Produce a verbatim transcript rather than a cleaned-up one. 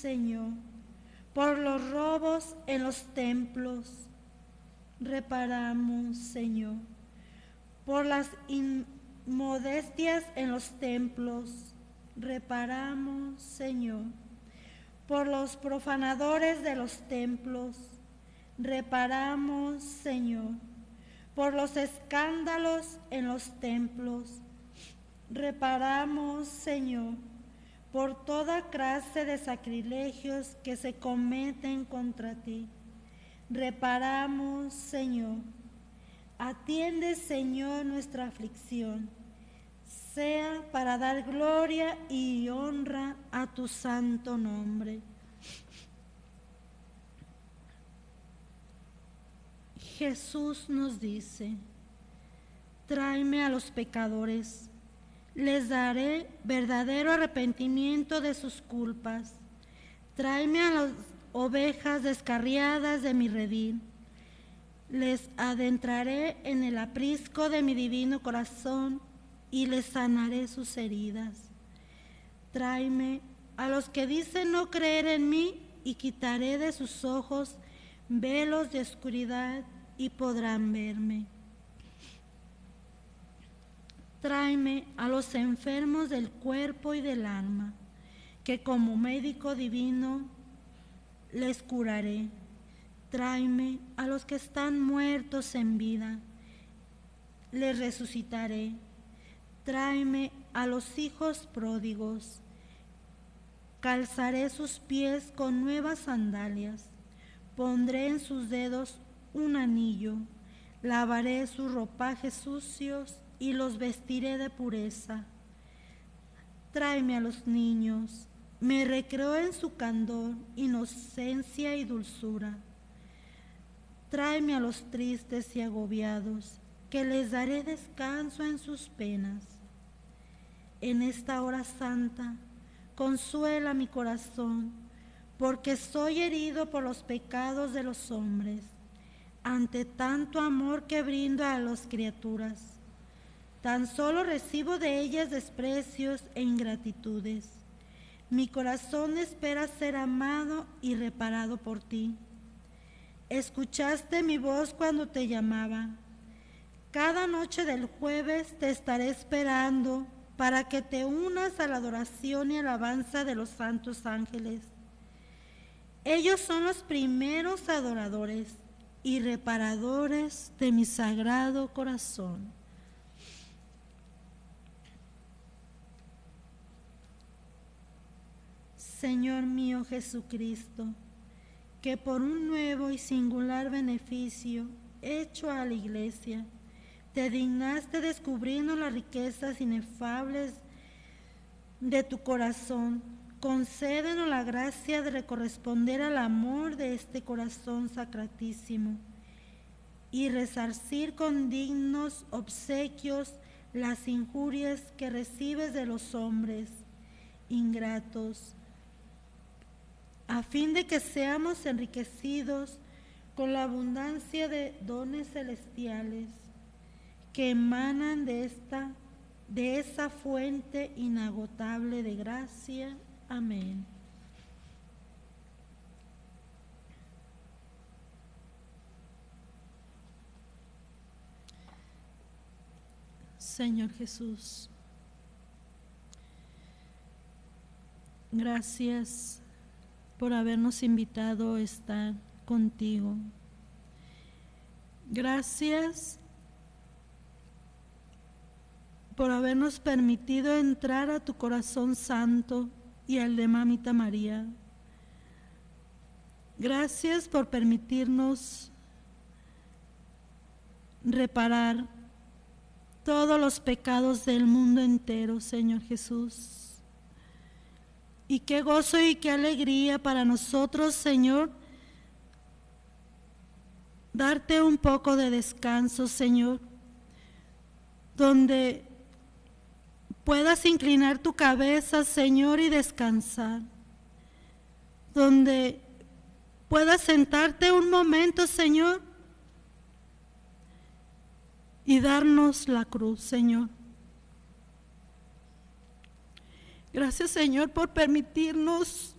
Señor, por los robos en los templos. Reparamos, Señor, por las inmodestias en los templos. Reparamos, Señor, por los profanadores de los templos. Reparamos, Señor, por los escándalos en los templos. Reparamos, Señor, por toda clase de sacrilegios que se cometen contra ti. Reparamos, Señor. Atiende, Señor, nuestra aflicción, sea para dar gloria y honra a tu santo nombre. Jesús nos dice: tráeme a los pecadores, les daré verdadero arrepentimiento de sus culpas. Tráeme a las ovejas descarriadas de mi redil, les adentraré en el aprisco de mi divino corazón y les sanaré sus heridas. Tráeme a los que dicen no creer en mí y quitaré de sus ojos velos de oscuridad y podrán verme. Tráeme a los enfermos del cuerpo y del alma, que como médico divino les curaré. Tráeme a los que están muertos en vida, les resucitaré. Tráeme a los hijos pródigos, calzaré sus pies con nuevas sandalias, pondré en sus dedos un anillo, lavaré sus ropajes sucios y los vestiré de pureza. Tráeme a los niños, me recreo en su candor, inocencia y dulzura. Tráeme a los tristes y agobiados, que les daré descanso en sus penas. En esta hora santa, consuela mi corazón, porque soy herido por los pecados de los hombres, ante tanto amor que brindo a las criaturas. Tan solo recibo de ellas desprecios e ingratitudes. Mi corazón espera ser amado y reparado por ti. Escuchaste mi voz cuando te llamaba. Cada noche del jueves te estaré esperando para que te unas a la adoración y alabanza de los santos ángeles. Ellos son los primeros adoradores y reparadores de mi sagrado corazón. Señor mío Jesucristo, que por un nuevo y singular beneficio hecho a la Iglesia, te dignaste descubriendo las riquezas inefables de tu corazón. Concédenos la gracia de corresponder al amor de este corazón sacratísimo y resarcir con dignos obsequios las injurias que recibes de los hombres ingratos, a fin de que seamos enriquecidos con la abundancia de dones celestiales que emanan de esta, de esa fuente inagotable de gracia. Amén. Señor Jesús, gracias por habernos invitado a estar contigo. Gracias por habernos permitido entrar a tu corazón santo y al de Mamita María. Gracias por permitirnos reparar todos los pecados del mundo entero, Señor Jesús. Y qué gozo y qué alegría para nosotros, Señor, darte un poco de descanso, Señor, donde puedas inclinar tu cabeza, Señor, y descansar, donde puedas sentarte un momento, Señor, y darnos la cruz, Señor. Gracias, Señor, por permitirnos